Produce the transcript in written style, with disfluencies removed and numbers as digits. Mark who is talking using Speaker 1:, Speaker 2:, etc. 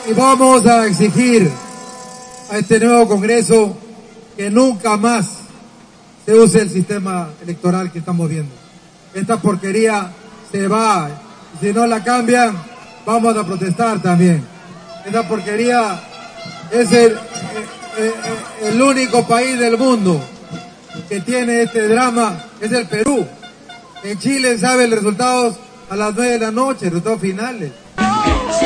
Speaker 1: y vamos a exigir a este nuevo Congreso que nunca más se use el sistema electoral que estamos viendo. Esta porquería se va, y si no la cambian, vamos a protestar también. Esta porquería es el único país del mundo que tiene este drama, es el Perú. En Chile sabe los resultados a las 9 de la noche, resultados finales.